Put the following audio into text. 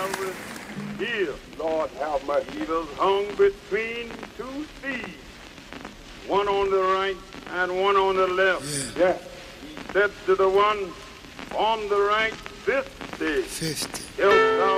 Calvary's hill. Lord have mercy. He was hung between two thieves, one on the right and one on the left. Yeah. He said to the one on the right, this day, 50. Wilt thou